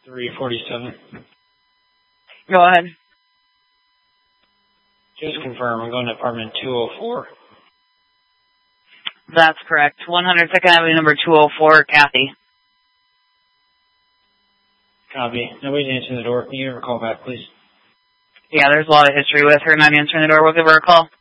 347. Go ahead. Just confirm, I'm going to apartment 204. That's correct. 102nd Avenue, number 204, Kathy. Copy. Nobody's answering the door. Can you give her a call back, please? Yeah, there's a lot of history with her not answering the door. We'll give her a call.